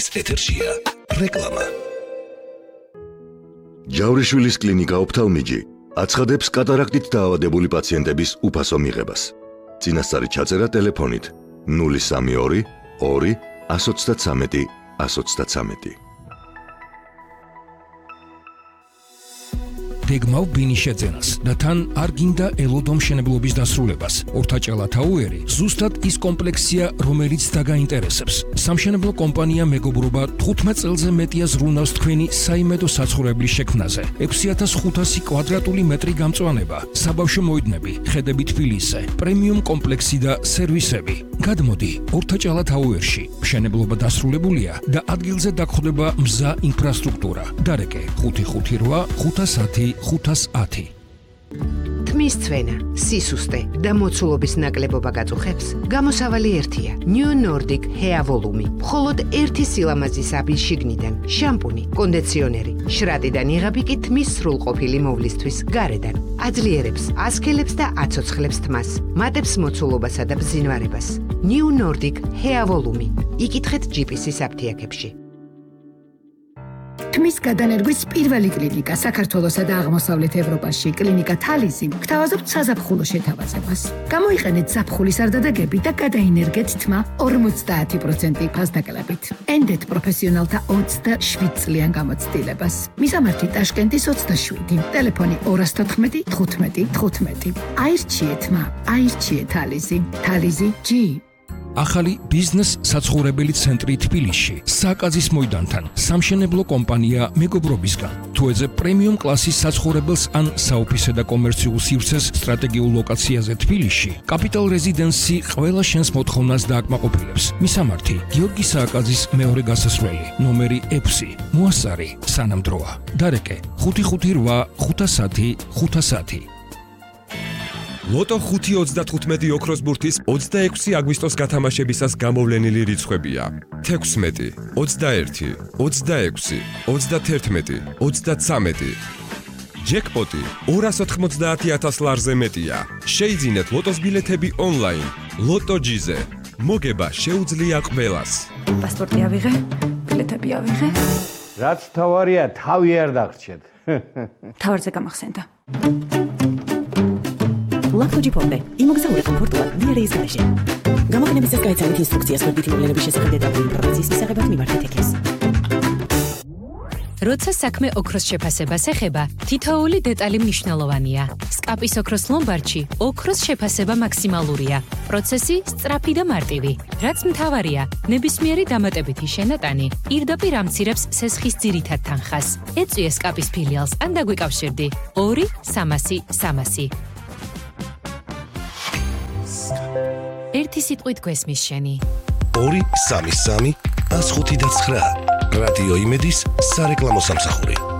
ეთერშია რეკლამა. ჯავრიშვილის კლინიკა ოფთალმიჯი აცხადებს კატარაქტით დაავადებული პაციენტების უფასო მიღებას. წინასწარი ჩაწერა ტელეფონით 032 2 133 133. გეგმავ ბინის შეძენას და თან არ გინდა ელოდო მშენებლობის დასრულებას. ორთაჭალა თაუერი ზუსტად ის კომპლექსია, რომელიც დაგაინტერესებს. სამშენებლო კომპანია მეგობრობა 15 წელზე მეტია ზრუნავს თქვენი საიმედო საცხოვრებლის შექმნაზე. 6500 კვადრატული მეტრი გამწვანება, საბავშვო მოედნები, ხედები თბილისზე, პრემიუმ კომპლექსი და სერვისები. გადმოდი ორთაჭალა თაუერში. მშენებლობა დასრულებულია და ადგილზე დაგხვდება მზა ინფრასტრუქტურა. დარეკე 558 510 510. თმის წვენა, სისუსტე და მოცულობის ნაკლებობა გაწუხებს? გამოსავალი ერთია. New Nordic Hair Volume. მხოლოდ ერთი სილამაზის აბი შიგნიდან, შამპუნი, კონდიციონერი, შრატიდან იღები კი თმის სრულყოფილი მოვლისთვის გარედან. აძლიერებს, ასქელებს და აცოცხლებს თმას, მატებს მოცულობასა და ბზინვარებას. New Nordic Hair Volume. იკითხეთ GPC-ის აფთიაქებში. თმის გადანერგვის პირველი კლინიკა საქართველოსა და აღმოსავლეთ ევროპაში, კლინიკა თალიზი, გთავაზობთ საზაფხულო შეთავაზებას. გამოიყენეთ ზაფხულის არდადეგები და გადაინერგეთ თმა 50% ფასდაკლებით. ენდეთ პროფესიონალთა 27 წლიან გამოცდილებას. მისამართი ტაშკენტის 27, ტელეფონი 214 15 15. აირჩიეთ თმა, აირჩიეთ თალიზი. თალიზი G. ახალი ბიზნეს საცხოვრებელი ცენტრი თბილისში, სააკაძის მოედანთან, სამშენებლო კომპანია მეგობრობისგან. თუ ეძებ პრემიუმ კლასის საცხოვრებელს ან საოფისე და კომერციულ სივრცეს სტრატეგიულ ლოკაციაზე თბილისში, კაპიტალ რეზიდენსი ყველა შენს მოთხოვნას დააკმაყოფილებს. მისამართი გიორგი სააკაძის მეორე გასასვლელი, ნომერი 6, მოასარი სანამ დროა. დარეკე 558 510 510. ლოტო 5.35 ოქროს ბურთის 26 აგვისტოს გათამაშებისას გამოვლენილი რიცხვებია. 16, 21, 26, 31, 33. ჯეკპოტი 290,000 ლარზე მეტია. შეიძინეთ ლოტოს ბილეთები ონლაინ. ლოტო ჯიზე. მოგება შეუძლია ყველას. პასპორტი ავიღე, ბილეთები ავიღე. რაც თავარია, თავი არ დაგრჩეთ. თავარზე გამახსენდა. ლაქტოჯიპონე, იმოგზაურე კომფორტულად დიარეის გარეშე. გამოყენებისას გაიცანით ინსტრუქციას ვებითი მოვლენების შესახებ დეტალური ინფორმაციის მისაღებად მიმართეთ ექეს. როცა საქმე ოქროს შეფასებას ეხება, თითოეული დეტალი მნიშვნელოვანია. სკაპის ოქროს ლომბარდში ოქროს შეფასება მაქსიმალურია. პროცესი სწრაფი და მარტივი. რაც მთავარია, ნებისმიერი დამატებითი შენატანი პირდაპირ ამცირებს სესხის ძირითად თანხას. ეწვიე სკაპის ფილიალს ან დაგვიკავშირდი 2 300 300. ერთი სიტყვით გვესმის შენი. 2 3 3 105 და 9. რადიო იმედის სარეკლამო სამსახური.